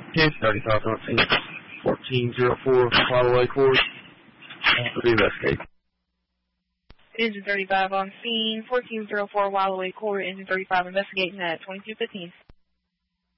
10, 35 on scene, 1404 Wallaway Court. To be investigated. Engine 35 on scene, 1404 Wallaway Court, Engine 35 investigating at 2215.